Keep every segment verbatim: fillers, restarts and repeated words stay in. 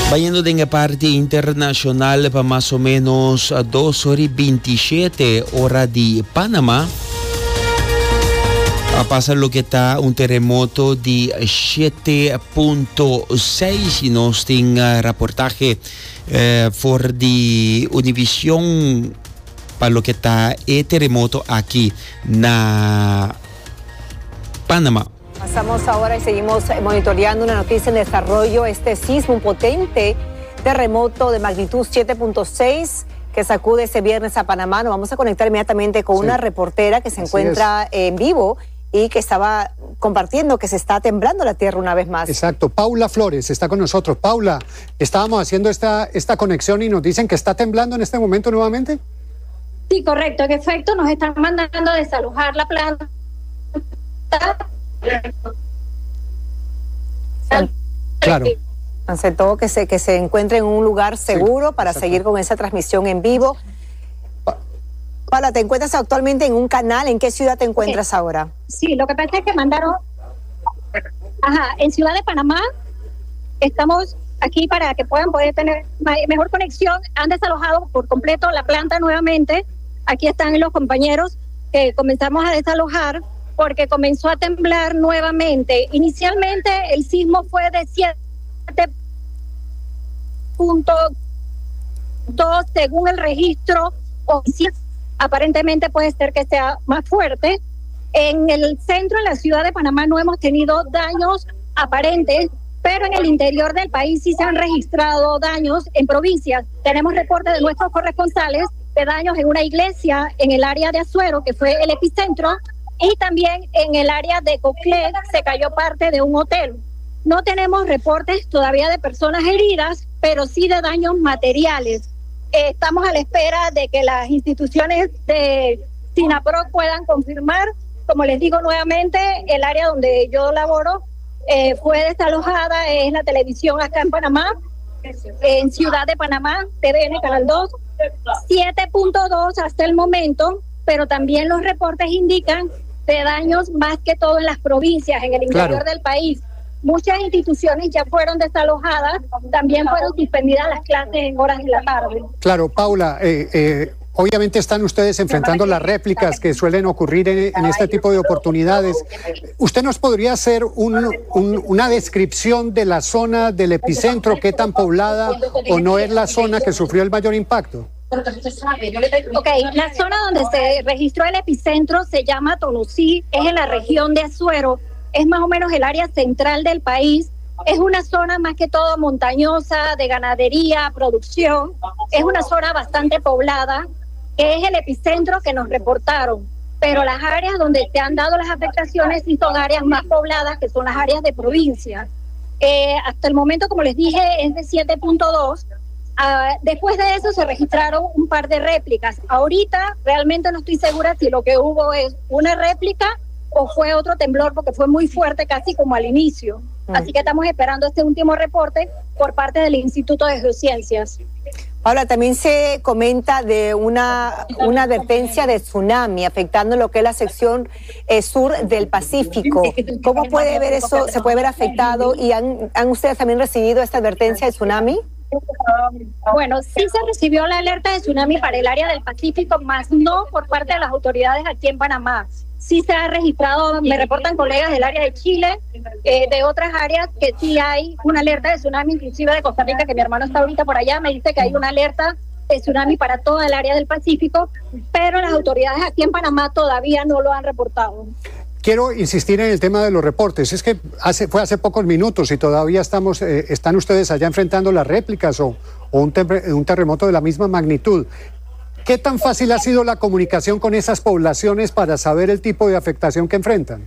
Vayendo en la parte internacional, para más o menos a dos horas y veintisiete hora de Panamá, pasa lo que está un terremoto de siete punto seis y nos tiene reportaje eh, por de Univision para lo que está el terremoto aquí en Panamá. Pasamos ahora y seguimos monitoreando una noticia en desarrollo. Este sismo, un potente terremoto de magnitud siete punto seis que sacude este viernes a Panamá. Nos vamos a conectar inmediatamente con sí. una reportera que se Así encuentra es. en vivo y que estaba compartiendo que se está temblando la tierra una vez más. Exacto. Paula Flores está con nosotros. Paula, estábamos haciendo esta, esta conexión y nos dicen que está temblando en este momento nuevamente. Sí, correcto. En efecto, nos están mandando a desalojar la planta. Claro. Ante todo que se, que se encuentre en un lugar seguro sí, para exacto. seguir con esa transmisión en vivo. Paula, ¿te encuentras actualmente en un canal? ¿En qué ciudad te encuentras okay. ahora? Sí, lo que pasa es que mandaron ajá, en Ciudad de Panamá. Estamos aquí para que puedan poder tener mejor conexión. Han desalojado por completo la planta nuevamente. Aquí están los compañeros que comenzamos a desalojar porque comenzó a temblar nuevamente. Inicialmente el sismo fue de siete punto dos según el registro oficial. Aparentemente puede ser que sea más fuerte. En el centro de la ciudad de Panamá no hemos tenido daños aparentes, pero en el interior del país sí se han registrado daños en provincias. Tenemos reportes de nuestros corresponsales de daños en una iglesia en el área de Azuero, que fue el epicentro, y también en el área de Coclé se cayó parte de un hotel. No tenemos reportes todavía de personas heridas, pero sí de daños materiales. Eh, estamos a la espera de que las instituciones de SINAPROC puedan confirmar. Como les digo nuevamente, el área donde yo laboro eh, fue desalojada, es la televisión acá en Panamá, en Ciudad de Panamá, T V N, Canal dos, siete punto dos hasta el momento, pero también los reportes indican de daños más que todo en las provincias, en el interior claro. del país. Muchas instituciones ya fueron desalojadas, también fueron suspendidas las clases en horas de la tarde. Claro, Paula, eh, eh, obviamente están ustedes enfrentando las réplicas que suelen ocurrir en, en este tipo de oportunidades. ¿Usted nos podría hacer un, un, una descripción de la zona del epicentro, qué tan poblada o no es la zona que sufrió el mayor impacto? Ok, la zona donde se registró el epicentro se llama Tonosí, es en la región de Azuero, es más o menos el área central del país, es una zona más que todo montañosa, de ganadería, producción, es una zona bastante poblada, que es el epicentro que nos reportaron, pero las áreas donde se han dado las afectaciones sí son áreas más pobladas, que son las áreas de provincia. Eh, hasta el momento, como les dije, es de siete punto dos. Uh, después de eso se registraron un par de réplicas. Ahorita realmente no estoy segura si lo que hubo es una réplica o fue otro temblor, porque fue muy fuerte, casi como al inicio. Mm. Así que estamos esperando este último reporte por parte del Instituto de Geociencias. Ahora, también se comenta de una, una advertencia de tsunami afectando lo que es la sección eh, sur del Pacífico. ¿Cómo puede ver eso? ¿Se puede ver afectado? ¿Y han, han ustedes también recibido esta advertencia de tsunami? Bueno, sí se recibió la alerta de tsunami para el área del Pacífico, más no por parte de las autoridades aquí en Panamá. Sí se ha registrado, me reportan colegas del área de Chile, eh, de otras áreas, que sí hay una alerta de tsunami, inclusive de Costa Rica, que mi hermano está ahorita por allá, me dice que hay una alerta de tsunami para toda el área del Pacífico, pero las autoridades aquí en Panamá todavía no lo han reportado. Quiero insistir en el tema de los reportes. Es que hace, fue hace pocos minutos y todavía estamos, eh, están ustedes allá enfrentando las réplicas o, o un, un terremoto de la misma magnitud. ¿Qué tan fácil ha sido la comunicación con esas poblaciones para saber el tipo de afectación que enfrentan?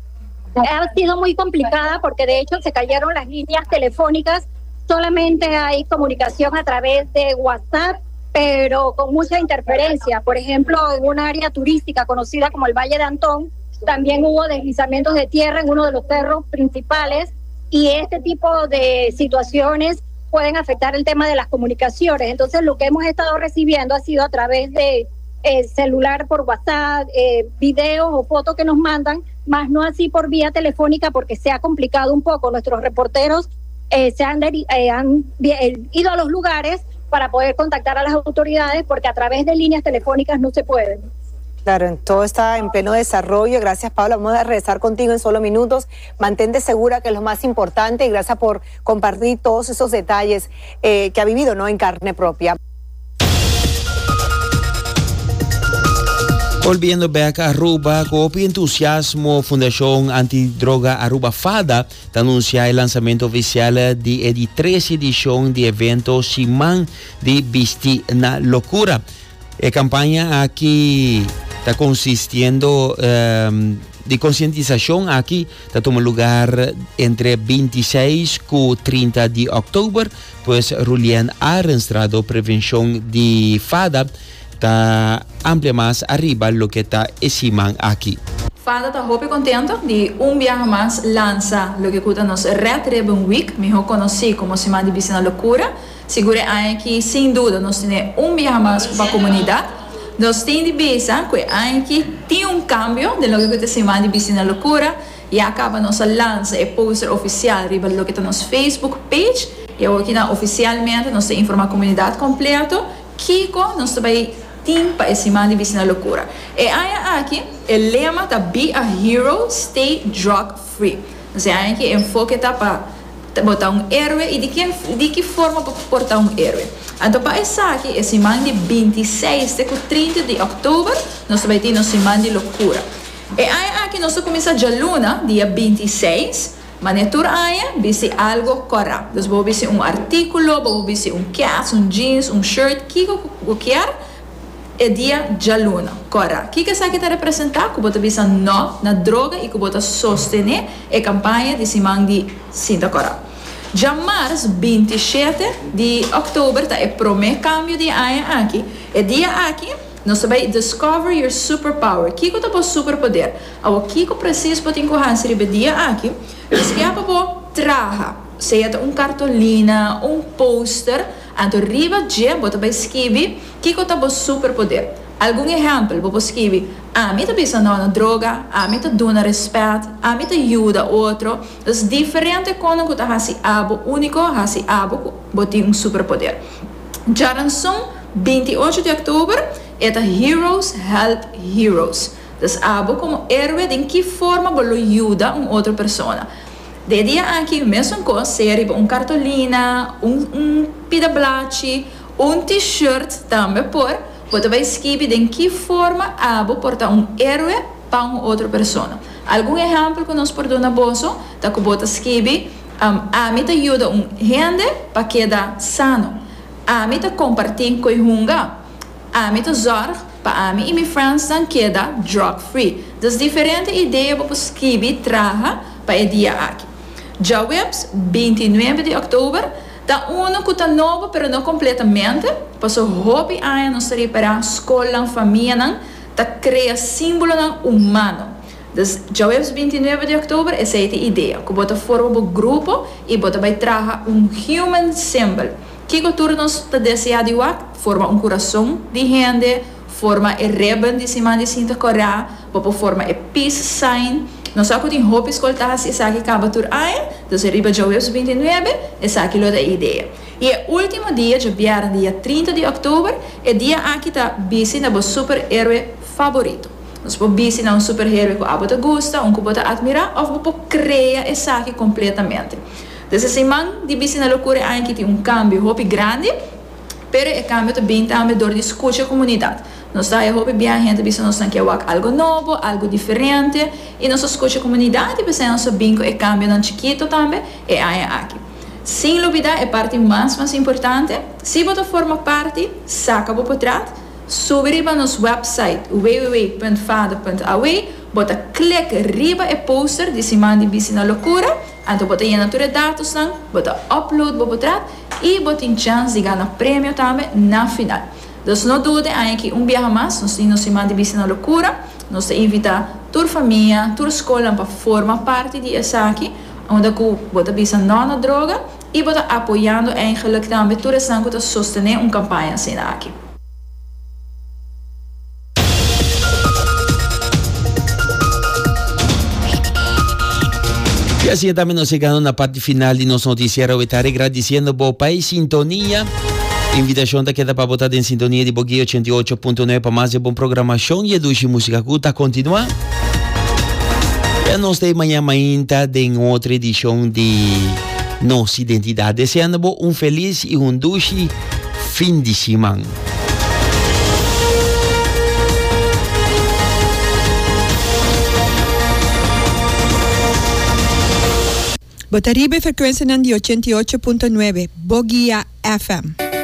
Ha sido muy complicada porque de hecho se cayeron las líneas telefónicas. Solamente hay comunicación a través de WhatsApp, pero con mucha interferencia. Por ejemplo, en un área turística conocida como el Valle de Antón, también hubo deslizamientos de tierra en uno de los cerros principales y este tipo de situaciones pueden afectar el tema de las comunicaciones. Entonces, lo que hemos estado recibiendo ha sido a través de eh, celular por WhatsApp, eh, videos o fotos que nos mandan, más no así por vía telefónica porque se ha complicado un poco. Nuestros reporteros eh, se han, eh, han eh, ido a los lugares para poder contactar a las autoridades, porque a través de líneas telefónicas no se puede. Claro, todo está en pleno desarrollo. Gracias, Paula. Vamos a regresar contigo en solo minutos. Mantente segura, que es lo más importante, y gracias por compartir todos esos detalles eh, que ha vivido, ¿no?, en carne propia. Volviendo back a Aruba, con entusiasmo, Fundación Antidroga Aruba FADA anuncia el lanzamiento oficial de la trece edición de evento Simán de Bisti na Locura. La campaña aquí está consistiendo um, de concientización aquí, está tomando lugar entre veintiséis y treinta de octubre, pues Julián ha registrado prevención de FADA, está amplia más arriba lo que está Simán aquí. FADA está muy contento de un viaje más lanza lo que nos Red Ribbon Week, mejor conocido como Simán de Bisti na Locura. Seguro que, sem dúvida, nós temos um viaje mais para a comunidade. Nós temos de pensar que tem um cambio de lo que está chamando de Bisti na Locura, e acaba nossa lança e poster oficial riba lo que está nosso Facebook page, e aqui na oficialmente nós temos informar a comunidade completa que nós também temos para esse man de Bisti na Locura. E aí aqui o lema está Be a Hero, Stay Drug Free. Então aqui o enfoque está para botar um héroe, e de que, de que forma para portar um héroe. Então, para esse aqui, esse man de veintiséis e trinta de outubro, nós vamos ter nosso man de loucura. E aí aqui nós começamos a luna, dia veintiséis, mas na tour aí, vai algo correto. Então, vou ver um artículo, vou ver um cast, um jeans, um shirt, que eu quero, é dia de luna, correto. O que isso aqui está representando? Que você vai não na droga e que você sostener a campanha de esse man de cinta correto. Já março vinte e sete de outubro está o primeiro cambio de ano aqui. E dia aqui nós vamos discover your superpower. O que é o superpoder? O que é preciso para encorrer se o dia aqui? Se é para traja, seja um cartolina, um poster, então riba de você vai escrever o que é o superpoder. Algum exemplo, vou escrever, a mim está pensando na droga, a mim está dando respeito, a mim está ajuda outro. É diferente quando você está algo único, você algo, você tem um superpoder. Já são vinte e oito de outubro, é Heroes Help Heroes. É algo como herói, de que forma você ajuda uma outra pessoa. De dia aqui, mesmo coisa, seria um cartolina, um, um pidablache, um t-shirt também por. Você vai escrever de que forma abo portar um héroe para uma outra pessoa. Algum exemplo que nós podemos dar bolso, tá que você escreve, um, a mim te ajuda um gente para quedar sano. A mim te compartilhar com hunga. A mim te zorga para a mim e meus friends não quedar drug free. Das diferentes ideias você escrever traga para o dia aqui. Já webs vinte e nove de outubro. Da uno que está novo, pero não completamente. Passou hobby aí, nós seria para a escola, família, tá cria símbolo humano. Dus já é vinte e nove de outubro, essa é a ideia. Que bota forma um grupo e bota vai trazer um human symbol. Que cultura nós está desejando forma um coração de gente, forma o ribbon de cima de cinta corá, para forma o peace sign. Nós só temos roupa escoltar essa aqui acaba tur aí, então riba já é vinte e nove, essa aqui é a ideia. E o último dia, já vieram dia trinta de outubro, é dia aqui tá busy na super héroe favorito. Nós podemos busy na um super héroe que você gosta, um que você admira, ou você criar essa aqui completamente. Então esse man de busy na loucura aí que tem um cambio roupa grande, pero o cambio também está dor de escuta a comunidade. Nós está roupa bem a gente pensa nós quer algo novo, algo diferente, e nós escuta a comunidade pensa nós bingo e cambio não chiquito também é aí aqui. Sem dúvida é parte mais mais importante. Se você forma parte, saca o portrait, sube para nosso website w w w ponto fada ponto a w, bota clica riba e poster de Simán de Bisti na Locura, então bota aí na tua dados não, bota upload o portrait e bota em chance de ganhar prêmio também na final. Então não dude aí que um viaje mais, nós temos Simán de Bisti na Locura, nós invita tua família, tua escola para formar parte de essa aqui, onde você bisa não na droga e você apoiando eigenlijk também toda essa que sostener uma campanha assim aqui. Y así también nos llegando a una parte final de nuestro noticiero. Estaré agradeciendo por país sintonía. Invitación te queda para votar en sintonía de Boguía ochenta y ocho punto nueve para más de buena programación y de música culta. Continúa. Ya nos de mañana ainda en otra edición de Nuestra Identidad. Deseando un feliz y un dulce fin de semana. Botaribe frecuencia de ochenta y ocho punto nueve, Boguía F M.